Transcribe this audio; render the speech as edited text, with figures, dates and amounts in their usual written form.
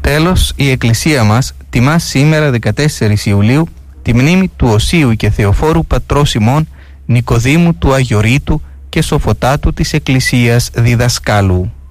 Τέλος, η Εκκλησία μας τιμά σήμερα 14 Ιουλίου τη μνήμη του Οσίου και Θεοφόρου πατρός ημών Νικοδήμου του Αγιορείτου και Σοφωτάτου της Εκκλησίας διδασκάλου.